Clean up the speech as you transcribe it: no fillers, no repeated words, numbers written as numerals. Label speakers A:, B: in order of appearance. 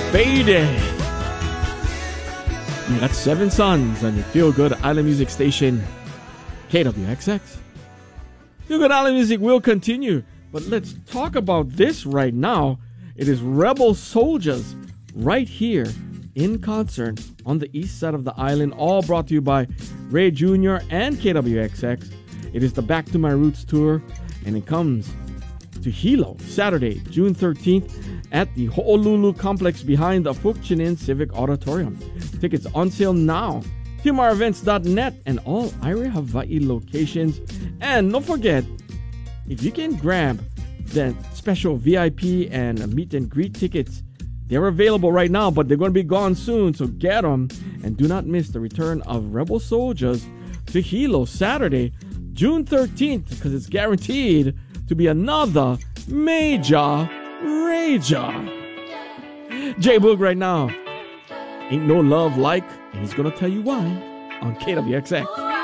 A: Faded. You got Seven Sons on your Feel Good Island Music Station, KWXX. Feel Good Island Music will continue, but let's talk about this right now. It is Rebel Soldiers right here in concert on the east side of the island, all brought to you by Ray Jr. and KWXX. It is the Back to My Roots tour, and it comes to Hilo Saturday, June 13th at the Ho'olulu complex behind the Phuoc Chinin Civic Auditorium. Tickets on sale now. TMREvents.net and all Aire Hawaii locations. And don't forget, if you can grab the special VIP and meet and greet tickets, they're available right now, but they're going to be gone soon, so get them. And do not miss the return of Rebel Soldiers to Hilo Saturday, June 13th, because it's guaranteed to be another major rager. J-Boog right now. Ain't no love like, and he's going to tell you why on KWXX.